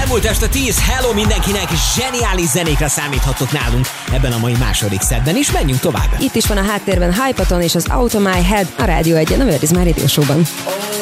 elmúlt este 10, hello mindenkinek, zseniális zenékre számíthatok nálunk ebben a mai második szedben is, menjünk tovább. Itt is van a háttérben Hypaton és az Out of My Head, a Rádió 1-en, a Where is My Radio Show-ban.